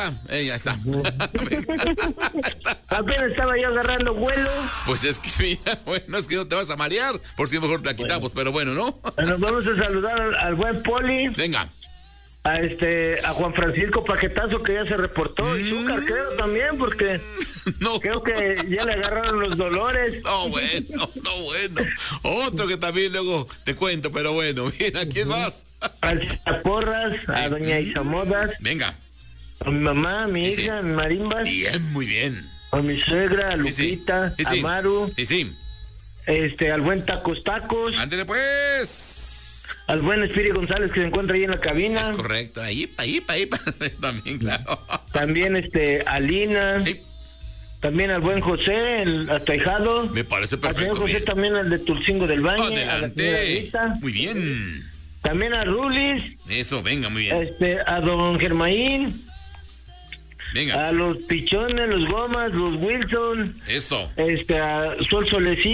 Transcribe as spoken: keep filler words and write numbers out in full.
Eh, ya está. Apenas estaba yo agarrando vuelo. Pues es que, mira, bueno, es que no te vas a marear. Por si mejor te la quitamos, bueno. Pero bueno, ¿no? Nos vamos a saludar al, al buen Poli. Venga. A este, a Juan Francisco Paquetazo, que ya se reportó. Mm. Y Zúcar, creo también, porque no. Creo que ya le agarraron los dolores. No, bueno, no, bueno. Otro que también luego te cuento, pero bueno, mira, ¿quién uh-huh. más? A Porras, sí. A doña Isamodas. Venga. A mi mamá, a mi sí, hija, a sí. mi marimbas. Bien, muy bien. A mi suegra, a Lupita, sí, sí. a Maru. Sí, sí. Este, al buen Tacos Tacos. Ándale, pues. Al buen Espíritu González, que se encuentra ahí en la cabina. Es correcto, ahí, ahí, ahí, también, claro. También, este, a Lina. Sí. También al buen José, el ataijado. Me parece perfecto. Al señor José bien. También, al de Tulcingo del Valle. Adelante. Muy bien. También a Rulis. Eso, venga, muy bien. Este, a don Germaín. Venga. A los Pichones, los Gomas, los Wilson. Eso. Este, a Sol Solecito.